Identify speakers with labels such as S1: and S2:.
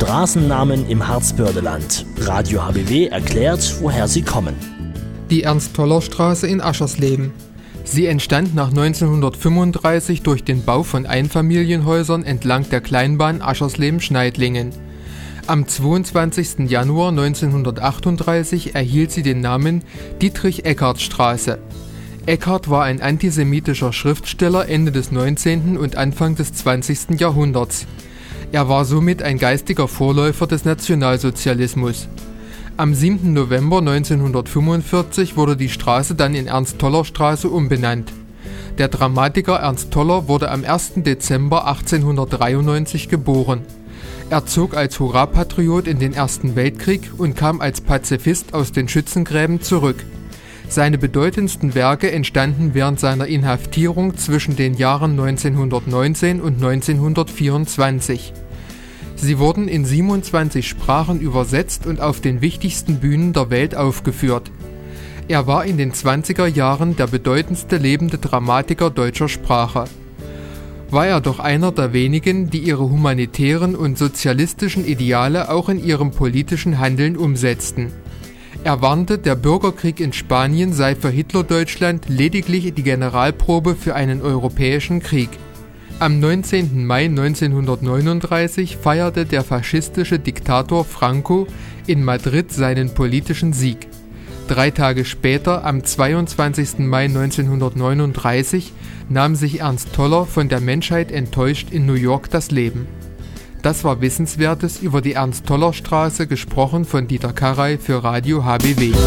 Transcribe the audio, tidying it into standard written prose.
S1: Straßennamen im Harzbördeland. Radio HBW erklärt, woher sie kommen.
S2: Die Ernst-Toller-Straße in Aschersleben. Sie entstand nach 1935 durch den Bau von Einfamilienhäusern entlang der Kleinbahn Aschersleben-Schneidlingen. Am 22. Januar 1938 erhielt sie den Namen Dietrich-Eckart-Straße. Eckart war ein antisemitischer Schriftsteller Ende des 19. und Anfang des 20. Jahrhunderts. Er war somit ein geistiger Vorläufer des Nationalsozialismus. Am 7. November 1945 wurde die Straße dann in Ernst-Toller-Straße umbenannt. Der Dramatiker Ernst Toller wurde am 1. Dezember 1893 geboren. Er zog als Hurrapatriot in den Ersten Weltkrieg und kam als Pazifist aus den Schützengräben zurück. Seine bedeutendsten Werke entstanden während seiner Inhaftierung zwischen den Jahren 1919 und 1924. Sie wurden in 27 Sprachen übersetzt und auf den wichtigsten Bühnen der Welt aufgeführt. Er war in den 20er Jahren der bedeutendste lebende Dramatiker deutscher Sprache. War er doch einer der wenigen, die ihre humanitären und sozialistischen Ideale auch in ihrem politischen Handeln umsetzten. Er warnte, der Bürgerkrieg in Spanien sei für Hitlerdeutschland lediglich die Generalprobe für einen europäischen Krieg. Am 19. Mai 1939 feierte der faschistische Diktator Franco in Madrid seinen politischen Sieg. 3 Tage später, am 22. Mai 1939, nahm sich Ernst Toller von der Menschheit enttäuscht in New York das Leben. Das war Wissenswertes über die Ernst-Toller-Straße, gesprochen von Dieter Karey für Radio HBW.